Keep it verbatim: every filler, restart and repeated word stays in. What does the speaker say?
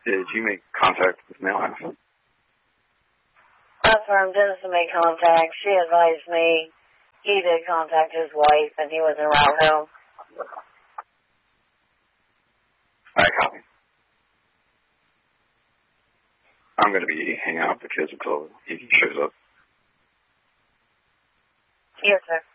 Did you make contact with Mailhouse? Affirmed Dennis made contact. She advised me he did contact his wife and he was en route home. All right, copy. I'm going to be hanging out with the kids until he shows up. Yes, sir.